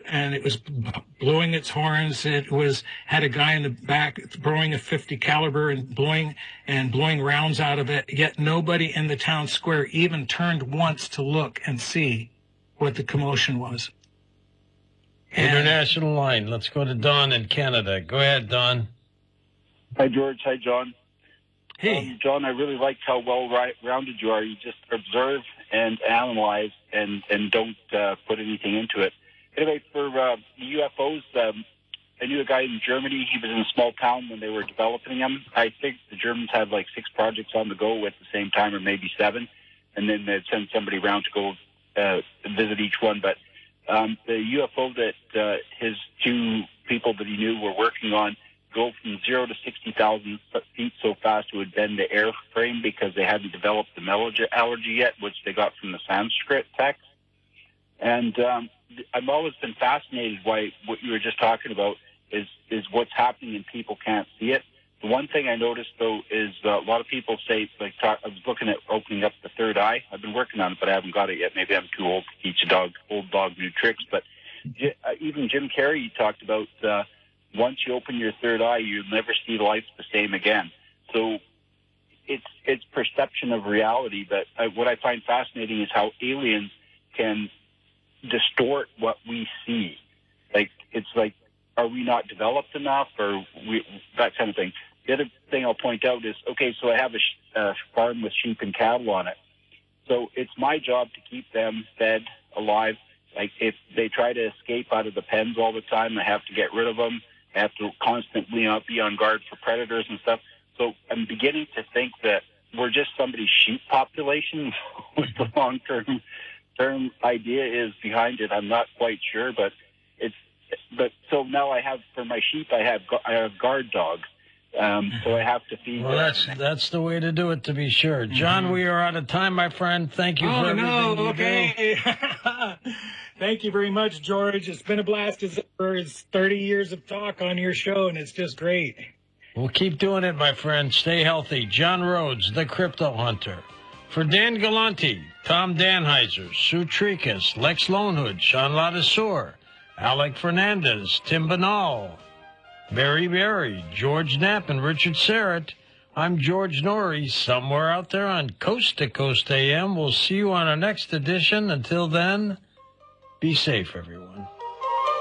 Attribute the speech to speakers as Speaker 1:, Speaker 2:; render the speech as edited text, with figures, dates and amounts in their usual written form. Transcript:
Speaker 1: and it was blowing its horns. It had a guy in the back throwing a .50 caliber and blowing rounds out of it. Yet nobody in the town square even turned once to look and see what the commotion was.
Speaker 2: International line. Let's go to Don in Canada. Go ahead, Don.
Speaker 3: Hi, George. Hi, John.
Speaker 1: Hey.
Speaker 3: John, I really liked how well-rounded you are. You just observe and analyze and don't put anything into it. Anyway, for UFOs, I knew a guy in Germany. He was in a small town when they were developing them. I think the Germans had like 6 projects on the go at the same time, or maybe 7, and then they'd send somebody around to go visit each one. But the UFO that his 2 people that he knew were working on go from 0 to 60,000 feet so fast it would bend the airframe because they hadn't developed the allergy yet, which they got from the Sanskrit text. And I've always been fascinated by what you were just talking about is what's happening and people can't see it. The one thing I noticed, though, is a lot of people say, I was looking at opening up the third eye. I've been working on it, but I haven't got it yet. Maybe I'm too old to teach old dog new tricks. But even Jim Carrey talked about once you open your third eye, you'll never see life the same again. So it's perception of reality. But what I find fascinating is how aliens can distort what we see. It's like, are we not developed enough, or that kind of thing. The other thing I'll point out is, okay, so I have a farm with sheep and cattle on it. So it's my job to keep them fed, alive. Like, if they try to escape out of the pens all the time, I have to get rid of them. I have to constantly be on guard for predators and stuff. So I'm beginning to think that we're just somebody's sheep population. What the long-term idea is behind it, I'm not quite sure. But so now I have, for my sheep, I have guard dogs. So I have to feed.
Speaker 2: Well, that's the way to do it, to be sure. John, we are out of time, my friend. Thank you for everything you do.
Speaker 1: Thank you very much, George. It's been a blast. It's 30 years of talk on your show, and it's just great.
Speaker 2: We'll keep doing it, my friend. Stay healthy. John Rhodes, the Crypto Hunter. For Dan Galante, Tom Danheiser, Sue Tricas, Lex Lonehood, Sean Ladisseur, Alec Fernandez, Tim Banal, Barry Berry, George Knapp, and Richard Serrett, I'm George Norrie, somewhere out there on Coast to Coast AM. We'll see you on our next edition. Until then, be safe, everyone.